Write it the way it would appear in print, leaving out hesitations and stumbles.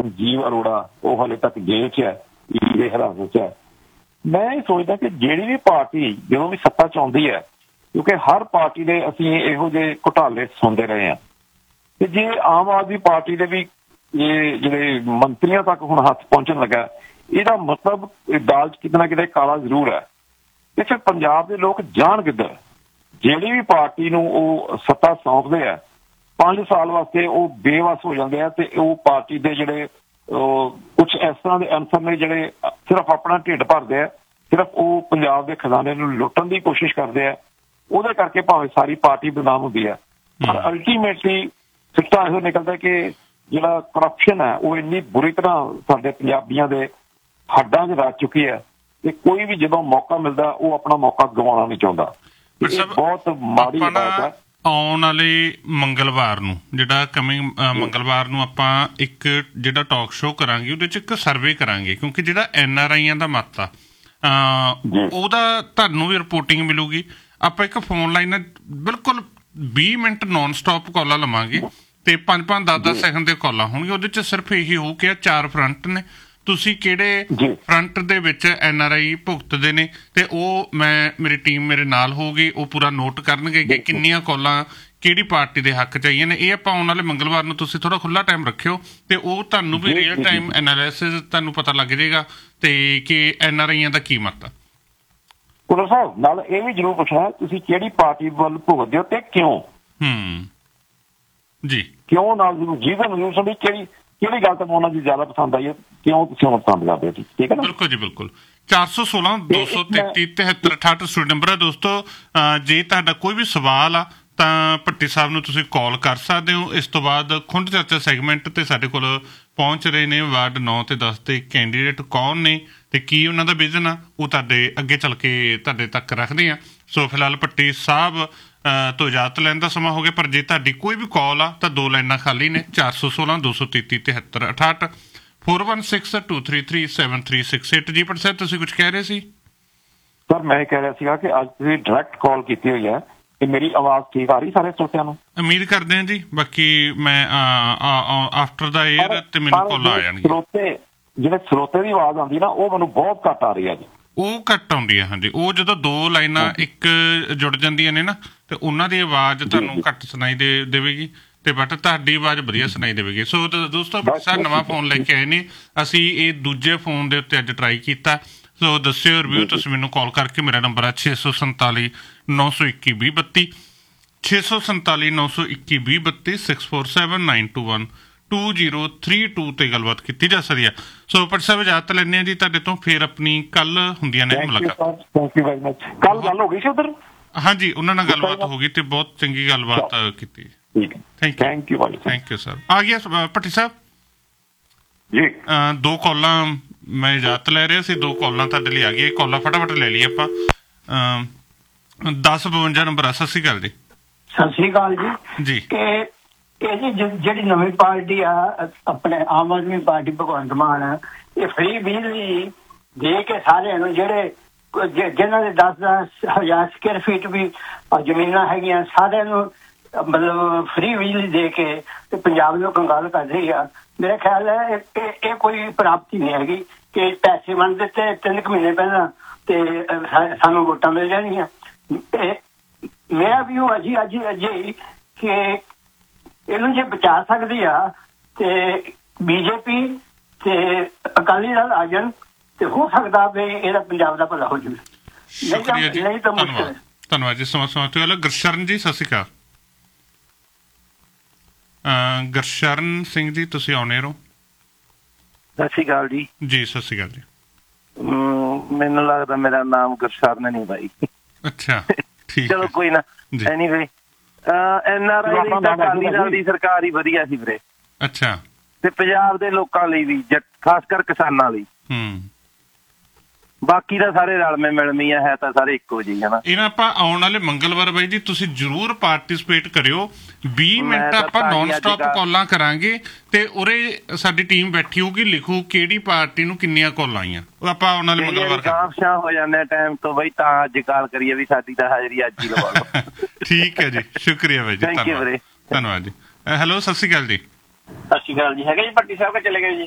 ਸੰਜੀਵ ਅਰੋੜਾ ਉਹ ਹਾਲੇ ਤੱਕ ਜੇਲ੍ਹ 'ਚ ਹੈ, ਈਡੀ ਹਿਰਾਸਤ 'ਚ ਹੈ। ਮੈਂ ਇਹ ਸੋਚਦਾ ਕਿ ਜਿਹੜੀ ਵੀ ਪਾਰਟੀ ਜਦੋਂ ਵੀ ਸੱਤਾ 'ਚ ਆਉਂਦੀ ਹੈ, ਕਿਉਂਕਿ ਹਰ ਪਾਰਟੀ ਦੇ ਅਸੀਂ ਇਹੋ ਜਿਹੇ ਘੁਟਾਲੇ ਸੁਣਦੇ ਰਹੇ ਹਾਂ, ਤੇ ਜੇ ਆਮ ਆਦਮੀ ਪਾਰਟੀ ਦੇ ਵੀ ਇਹ ਜਿਹੜੇ ਮੰਤਰੀਆਂ ਤੱਕ ਹੁਣ ਹੱਥ ਪਹੁੰਚਣ ਲੱਗਾ, ਇਹਦਾ ਮਤਲਬ ਦਾਲ 'ਚ ਕਿਤੇ ਨਾ ਕਿਤੇ ਕਾਲਾ ਜ਼ਰੂਰ ਹੈ। ਤੇ ਫਿਰ ਪੰਜਾਬ ਦੇ ਲੋਕ ਜਾਣ ਕਿੱਧਰ? ਜਿਹੜੀ ਵੀ ਪਾਰਟੀ ਨੂੰ ਉਹ ਸੱਤਾ ਸੌਂਪਦੇ ਆ, 5 ਸਾਲ ਵਾਸਤੇ ਉਹ ਬੇਵੱਸ ਹੋ ਜਾਂਦੇ ਆ, ਤੇ ਉਹ ਪਾਰਟੀ ਦੇ ਜਿਹੜੇ ਕੁਛ ਇਸ ਤਰ੍ਹਾਂ ਦੇ ਅਨਸਰ ਨੇ ਜਿਹੜੇ ਸਿਰਫ ਆਪਣਾ ਢਿੱਡ ਭਰਦੇ ਆ, ਸਿਰਫ ਉਹ ਪੰਜਾਬ ਦੇ ਖਜ਼ਾਨੇ ਨੂੰ ਲੁੱਟਣ ਦੀ ਕੋਸ਼ਿਸ਼ ਕਰਦੇ ਆ। ਉਹਦੇ ਕਰਕੇ ਭਾਵੇਂ ਸਾਰੀ ਪਾਰਟੀ ਬਦਨਾਮ ਹੁੰਦੀ ਹੈ, ਪਰ ਅਲਟੀਮੇਟਲੀ ਸਿੱਟਾ ਇਹੋ ਨਿਕਲਦਾ ਕਿ ਜਿਹੜਾ ਕਰਪਸ਼ਨ ਹੈ ਉਹ ਇੰਨੀ ਬੁਰੀ ਤਰ੍ਹਾਂ ਸਾਡੇ ਪੰਜਾਬੀਆਂ ਦੇ ਹੱਡਾਂ 'ਚ ਰਚ ਚੁੱਕੀ ਹੈ ਕਿ ਕੋਈ ਵੀ ਜਦੋਂ ਮੌਕਾ ਮਿਲਦਾ ਉਹ ਆਪਣਾ ਮੌਕਾ ਗਵਾਉਣਾ ਨਹੀਂ ਚਾਹੁੰਦਾ। ਬਹੁਤ ਮਾੜੀ ਬਾਤ ਹੈ। ਆਉਣ ਵਾਲੇ ਮੰਗਲਵਾਰ ਨੂੰ, ਜਿਹੜਾ ਕਮਿੰਗ ਮੰਗਲਵਾਰ ਨੂੰ ਆਪਾਂ ਇੱਕ ਜਿਹੜਾ ਟਾਕ ਸ਼ੋਅ ਕਰਾਂਗੇ, ਉਹਦੇ 'ਚ ਇੱਕ ਸਰਵੇ ਕਰਾਂਗੇ, ਕਿਉਂਕਿ ਜਿਹੜਾ NRIਆਂ ਦਾ ਮਤ ਆ ਉਹਦਾ ਤੁਹਾਨੂੰ ਵੀ ਰਿਪੋਰਟਿੰਗ ਮਿਲੂਗੀ। ਆਪਾਂ ਇੱਕ ਫੋਨ ਲਾਈਨ ਬਿਲਕੁਲ 20 ਮਿੰਟ ਨੋਨ ਸਟਾਪ ਕਾਲਾਂ ਲਵਾਂਗੇ ਤੇ 5-5 10-10 ਸੈਕਿੰਡ ਦੇ ਕਾਲਾਂ ਹੋਣਗੀਆਂ। ਉਹਦੇ 'ਚ ਸਿਰਫ ਇਹੀ ਹੋਊ ਕਿ 4 ਫਰੰਟ ਨੇ, ਤੁਸੀਂ ਕਿਹੜੇ ਫਰੰਟ ਦੇ ਵਿੱਚ NRI ਭੁਗਤਦੇ ਨੇ, ਤੇ ਉਹ ਮੇਰੀ ਟੀਮ ਮੇਰੇ ਨਾਲ ਹੋਊਗੀ, ਉਹ ਪੂਰਾ ਨੋਟ ਕਰਨਗੇ ਕਿ ਕਿੰਨੀਆਂ ਕਾਲਾਂ ਕਿਹੜੀ ਪਾਰਟੀ ਦੇ ਹੱਕ 'ਚ ਆਈਆਂ ਨੇ। ਇਹ ਆਪਾਂ ਆਉਣ ਵਾਲੇ ਮੰਗਲਵਾਰ ਨੂੰ ਤੁਸੀਂ ਥੋੜਾ ਖੁੱਲਾ ਟਾਈਮ ਰੱਖਿਓ, ਤੇ ਉਹ ਤੁਹਾਨੂੰ ਵੀ ਰੀਅਲ ਟਾਈਮ ਐਨਾਲਿਸਿਸ ਤੁਹਾਨੂੰ ਪਤਾ ਲੱਗ ਜਾਏਗਾ ਤੇ ਕਿ NRIਆਂ ਦਾ ਕੀ ਮਤ ਆ। ਕੁਲਰ ਸਾਹਿਬ ਨਾਲ ਇਹ ਵੀ ਜ਼ਰੂਰ ਪੁੱਛਣਾ, ਤੁਸੀਂ ਕਿਹੜੀ ਪਾਰਟੀ ਵੱਲ ਭੁਗਤਦੇ ਹੋ ਤੇ ਕਿਉਂ? ਜੀ ਕਿਉਂ ਨਾਲ ਜ਼ਰੂਰ ਸੁਣੀ, ਕਿਹੜੀ ਗੱਲ ਤੁਹਾਨੂੰ ਉਹਨਾਂ ਦੀ ਜ਼ਿਆਦਾ ਪਸੰਦ ਆਈ ਹੈ, ਕਿਉਂ ਤੁਸੀਂ ਉਹਨੂੰ ਪਸੰਦ ਕਰਦੇ ਹੋ? ਠੀਕ ਹੈ ਨਾ? ਬਿਲਕੁਲ ਜੀ, ਬਿਲਕੁਲ। 416 233 73 68 ਸਟੂਡੀਓ ਨੰਬਰ ਹੈ ਦੋਸਤੋ। ਜੇ ਤੁਹਾਡਾ ਕੋਈ ਵੀ ਸਵਾਲ ਆ ਤਾਂ ਭੱਟੀ ਸਾਹਿਬ ਨੂੰ ਤੁਸੀਂ ਕਾਲ ਕਰ ਸਕਦੇ ਹੋ। ਇਸ ਤੋਂ ਬਾਅਦ ਖੁੰਡ ਚਰਚਾ ਸੈਗਮੈਂਟ ਤੇ ਸਾਡੇ ਕੋਲ ਪਹੁੰਚ ਰਹੇ ਨੇ ਵਾਰਡ 9 ਤੇ 10 ਦੇ ਕੈਂਡੀਡੇਟ ਕੌਣ ਨੇ ਤੇ ਕੀ ਉਹਨਾਂ ਦਾ ਵਿਜ਼ਨ ਆ, ਉਹ ਤੁਹਾਡੇ ਅੱਗੇ ਚੱਲ ਕੇ ਤੁਹਾਡੇ ਤੱਕ ਰੱਖਦੇ ਆ। ਸੋ ਫਿਲਹਾਲ ਭੱਟੀ ਸਾਹਿਬ ਤੋਂ ਇਜਾਜ਼ਤ ਲੈਣ ਦਾ ਸਮਾਂ ਹੋ ਗਿਆ, ਪਰ ਜੇ ਤੁਹਾਡੀ ਕੋਈ ਵੀ ਕਾਲ ਆ ਤਾਂ 2 ਲਾਈਨਾਂ ਖਾਲੀ ਨੇ, 416 233 73 68 416 233 7368। ਜੀ ਭੱਟੀ ਸਾਹਿਬ ਤੁਸੀਂ ਕੁਝ ਕਹਿ ਰਹੇ ਸੀ? ਸਰ ਮੈਂ ਕਹਿ ਰਿਹਾ ਸੀਗਾ ਕਿ ਅੱਜ ਤੁਸੀਂ ਡਾਇਰੈਕਟ ਕਾਲ ਕੀਤੀ ਹੋਈ ਹੈ, ਤੇ ਮੇਰੀ ਆਵਾਜ਼ ਠੀਕ ਆ ਰਹੀ ਸਾਰੇ ਸਰੋਤਿਆਂ ਨੂੰ? ਉਮੀਦ ਕਰਦੇ ਹਾਂ ਜੀ, ਬਾਕੀ ਮੈਂ ਆਫਟਰ ਦਾ ਏਅਰ ਤੇ ਮੈਨੂੰ ਕਾਲ ਆ ਜਾਣਗੀ। ਜਿਹੜੇ ਸਰੋਤੇ ਦੀ ਆਵਾਜ਼ ਆਉਂਦੀ ਨਾ ਉਹ ਮੈਨੂੰ ਬਹੁਤ ਘੱਟ ਆ ਰਹੀ ਹੈ ਜੀ। ਉਹ ਘੱਟ ਆਉਂਦੀ ਹੈ, ਹਾਂਜੀ। ਉਹ ਜਦੋਂ 2 ਲਾਈਨਾਂ ਇੱਕ ਜੁੜ ਜਾਂਦੀਆਂ ਨੇ ਨਾ, ਤੇ ਉਹਨਾਂ ਦੀ ਆਵਾਜ਼ ਤੁਹਾਨੂੰ ਘੱਟ ਸੁਣਾਈ ਦੇਵੇਗੀ, ਤੇ ਬਟ ਤੁਹਾਡੀ ਆਵਾਜ਼ ਵਧੀਆ ਸੁਣਾਈ ਦੇਵੇਗੀ। ਸੋ ਦੋਸਤੋ ਸਰ ਨਵਾਂ ਫੋਨ ਲੈ ਕੇ ਆਏ ਨੇ, ਅਸੀਂ ਇਹ ਦੂਜੇ ਫੋਨ ਦੇ ਉੱਤੇ ਅੱਜ ਟਰਾਈ ਕੀਤਾ। ਸੋ ਦੱਸਿਓ ਰਿਵਿਊ ਤੁਸੀਂ ਮੈਨੂੰ ਕਾਲ ਕਰਕੇ। ਮੇਰਾ ਨੰਬਰ ਹੈ 647 921 2032 647 921 2032 647 921 2032 ਤੇ ਗੱਲਬਾਤ ਕੀਤੀ ਜਾ ਸਕਦੀ ਹੈ। ਸੋ ਭੱਟੀ ਸਾਹਿਬ ਇਜਾਜ਼ਤ ਲੈਂਦੇ ਹਾਂ ਜੀ ਤੁਹਾਡੇ ਤੋਂ, ਫਿਰ ਆਪਣੀ ਕੱਲ ਹੁੰਦੀਆਂ ਨੇ ਮੁਲਾਕਾਤ। ਕੱਲ ਗੱਲ ਹੋ ਗਈ ਸੀ ਉੱਧਰ? ਹਾਂਜੀ, ਉਹਨਾਂ ਨਾਲ ਗੱਲਬਾਤ ਹੋ ਗਈ ਤੇ ਬਹੁਤ ਚੰਗੀ ਗੱਲਬਾਤ ਕੀਤੀ। Thank you sir. ਆ ਗਿਆ ਭੱਟੀ ਸਾਹਿਬ ਜੀ। 2 ਕਾਲਾਂ ਮੈਂ ਇਜਾਜ਼ਤ ਲੈ ਰਿਹਾ ਸੀ, 2 ਕਾਲਾਂ ਤੁਹਾਡੇ ਲਈ ਆ ਗਈਆਂ। ਕਾਲਾਂ ਫਟਾਫਟ ਲੈ ਲਈਏ ਆਪਾਂ। 1052 ਨੰਬਰ ਆ। ਸਤਿ ਸ਼੍ਰੀ ਅਕਾਲ ਜੀ। ਸਤਿ ਸ਼੍ਰੀ ਅਕਾਲ ਜੀ। ਇਹ ਜੀ ਜਿਹੜੀ ਨਵੀਂ ਪਾਰਟੀ ਆ ਆਪਣੇ ਆਮ ਆਦਮੀ ਪਾਰਟੀ, ਭਗਵੰਤ ਮਾਨ, ਇਹ ਫ੍ਰੀ ਬਿਜਲੀ ਦੇ ਕੇ ਸਾਰਿਆਂ ਨੂੰ, ਜਿਹੜੇ ਜਿਹਨਾਂ ਦੇ 10,000 ਸਕੁਅਰ ਫੀਟ ਵੀ ਜ਼ਮੀਨਾਂ ਹੈਗੀਆਂ, ਸਾਰਿਆਂ ਨੂੰ ਮਤਲਬ ਫ੍ਰੀ ਬਿਜਲੀ ਦੇ ਕੇ ਤੇ ਪੰਜਾਬ ਨੂੰ ਕੰਗਾਲ ਕਰ ਰਹੀ ਆ। ਮੇਰਾ ਖਿਆਲ ਹੈ ਇਹ ਕੋਈ ਪ੍ਰਾਪਤੀ ਨਹੀਂ ਹੈਗੀ ਕਿ ਪੈਸੇ ਬਣ ਦਿੱਤੇ 3 ਮਹੀਨੇ ਪਹਿਲਾਂ ਤੇ ਸਾਨੂੰ ਵੋਟਾਂ ਮਿਲ ਜਾਣਗੀਆਂ। ਮੇਰਾ ਵੀ ਉਹ ਅਜੇ ਕਿ ਇਹਨੂੰ ਜੇ ਬਚਾ ਸਕਦੀ ਆ ਤੇ BJP ਤੇ ਅਕਾਲੀ ਦਲ ਆ ਜਾਣ ਤੇ ਹੋ ਸਕਦਾ ਵੀ ਇਹਦਾ ਪੰਜਾਬ ਦਾ ਭਲਾ ਹੋ ਜਾਵੇ। ਨਹੀਂ ਤਾਂ ਮੁਸ਼ਕਿਲ। ਧੰਨਵਾਦ ਜੀ। ਸਮਾਂ ਤੋਂ ਗੁਰਸ਼ਰਨ ਜੀ ਸਤਿ ਸ਼੍ਰੀ ਅਕਾਲ। ਗੁਰਸ਼ਰਨ ਸਿੰਘ ਜੀ ਤੁਸੀਂ ਆਉਣੇ ਰਹੋ। ਸਤਿ ਸ਼੍ਰੀ ਅਕਾਲ ਜੀ। ਜੀ ਸਤਿ ਸ਼੍ਰੀ ਅਕਾਲ ਜੀ। ਮੈਨੂੰ ਲੱਗਦਾ ਮੇਰਾ ਨਾਮ ਗੁਰਸ਼ਰਨ ਨਹੀਂ ਭਾਈ। ਅੱਛਾ ਠੀਕ, ਚਲੋ ਕੋਈ ਨਾ। ਐਨੀਵੇ NRI ਲਈ ਤਾਂ ਅਕਾਲੀ ਦਲ ਦੀ ਸਰਕਾਰ ਹੀ ਵਧੀਆ ਸੀ ਵੀਰੇ। ਅੱਛਾ। ਤੇ ਪੰਜਾਬ ਦੇ ਲੋਕਾਂ ਲਈ ਵੀ, ਖਾਸ ਕਰ ਕਿਸਾਨਾਂ ਲਈ। ਬਾਕੀ ਤਾਂ ਸਾਰੇ ਰਲਵੇਂ ਮਿਲਵੇਂ ਹੈ ਤਾਂ ਸਾਰੇ ਇੱਕੋ ਜਿਹੇ ਹੈ ਨਾ। ਇਹਨਾਂ ਆਪਾਂ ਆਉਣ ਵਾਲੇ ਮੰਗਲਵਾਰ ਬਾਈ ਜੀ ਤੁਸੀਂ ਜ਼ਰੂਰ ਪਾਰਟੀਸਪੇਟ ਕਰਿਓ। 20 ਮਿੰਟ ਆਪਾਂ ਨੋਨ ਸਟਾਪ ਕਾਲਾਂ ਕਰਾਂਗੇ ਤੇ ਉਰੇ ਸਾਡੀ ਟੀਮ ਬੈਠੀ ਹੋਊਗੀ, ਲਿਖੂ ਕਿਹੜੀ ਪਾਰਟੀ ਨੂੰ ਕਿੰਨੀਆਂ ਕਾਲਾਂ ਆਈਆਂ। ਉਹ ਆਪਾਂ ਆਉਣ ਵਾਲੇ ਮੰਗਲਵਾਰ ਸ਼ਾਂ ਹੋ ਜਾਂਦੇ ਟਾਈਮ ਤੋਂ ਬਈ, ਤਾਂ ਅੱਜ ਕਾਲ ਕਰੀਏ ਵੀ ਸਾਡੀ ਤਾਂ ਹਾਜ਼ਰੀ ਅੱਜ ਹੀ ਲਵਾ ਲਓ। ਠੀਕ ਹੈ ਜੀ, ਸ਼ੁਕਰੀਆ ਬਾਈ ਜੀ, ਧੰਨਵਾਦ ਜੀ। ਹੈਲੋ ਸਤਿ ਸ਼੍ਰੀ ਅਕਾਲ ਜੀ। ਸਤਿ ਸ਼੍ਰੀ ਅਕਾਲ ਜੀ। ਹੈਗੇ ਜੀ ਭੱਟੀ ਸਾਹਿਬ ਕੇ ਚਲੇ ਗਏ ਜੀ?